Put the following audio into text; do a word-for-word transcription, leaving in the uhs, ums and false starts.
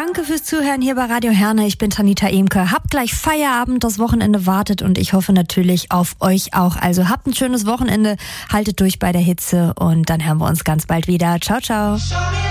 Danke fürs Zuhören hier bei Radio Herne. Ich bin Tanita Emke. Habt gleich Feierabend, das Wochenende wartet und ich hoffe natürlich auf euch auch. Also habt ein schönes Wochenende, haltet durch bei der Hitze und dann hören wir uns ganz bald wieder. Ciao, ciao.